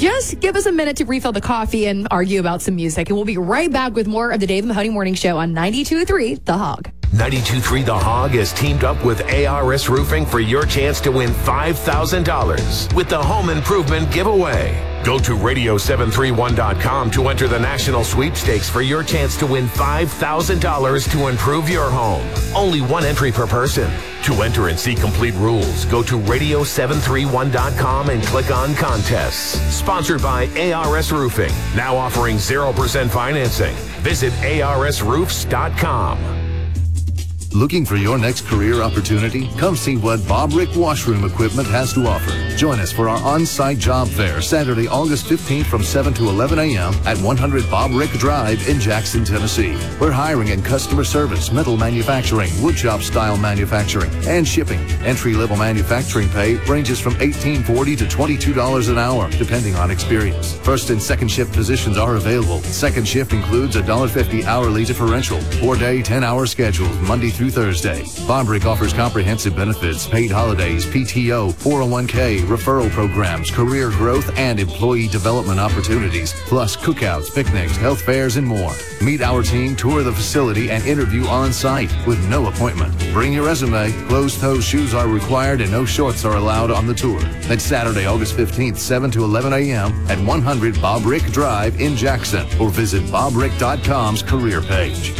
just give us a minute to refill the coffee and argue about some music. And we'll be right back with more of the Dave Mahoney Morning Show on 92.3 The Hog. 92.3 The Hog has teamed up with ARS Roofing for your chance to win $5,000 with the Home Improvement Giveaway. Go to radio731.com to enter the national sweepstakes for your chance to win $5,000 to improve your home. Only one entry per person. To enter and see complete rules, go to radio731.com and click on contests. Sponsored by ARS Roofing, now offering 0% financing. Visit arsroofs.com. Looking for your next career opportunity? Come see what Bob Rick Washroom Equipment has to offer. Join us for our on-site job fair Saturday, August 15th from 7 to 11 a.m. at 100 Bob Rick Drive in Jackson, Tennessee. We're hiring in customer service, metal manufacturing, woodshop style manufacturing, and shipping. Entry-level manufacturing pay ranges from $18.40 to $22 an hour, depending on experience. First and second shift positions are available. Second shift includes a $1.50 hourly differential, 4-day, 10-hour schedules, Monday through Thursday. Bob Rick offers comprehensive benefits, paid holidays, PTO, 401k, referral programs, career growth, and employee development opportunities, plus cookouts, picnics, health fairs, and more. Meet our team, tour the facility, and interview on site with no appointment. Bring your resume. Closed-toe shoes are required and no shorts are allowed on the tour. That's Saturday, August 15th, 7 to 11 a.m. at 100 Bob Rick Drive in Jackson, or visit bobrick.com's career page.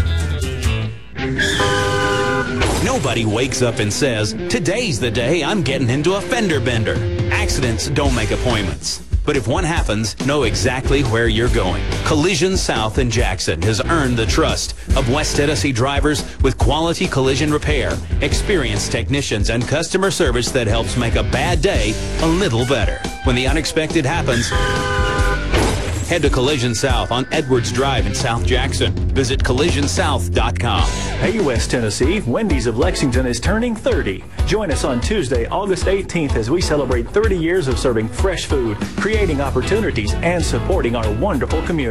Nobody wakes up and says, today's the day I'm getting into a fender bender. Accidents don't make appointments. But if one happens, know exactly where you're going. Collision South in Jackson has earned the trust of West Tennessee drivers with quality collision repair, experienced technicians, and customer service that helps make a bad day a little better. When the unexpected happens, head to Collision South on Edwards Drive in South Jackson. Visit collisionsouth.com. Hey, West Tennessee, Wendy's of Lexington is turning 30. Join us on Tuesday, August 18th as we celebrate 30 years of serving fresh food, creating opportunities, and supporting our wonderful community.